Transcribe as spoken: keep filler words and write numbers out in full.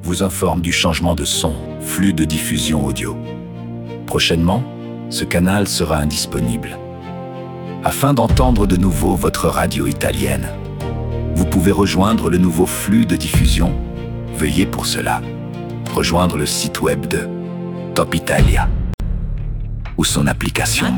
vous informe du changement de son, flux de diffusion audio. Prochainement, ce canal sera indisponible. Afin d'entendre de nouveau votre radio italienne, vous pouvez rejoindre le nouveau flux de diffusion. Veuillez pour cela rejoindre le site web de Top Italia ou son application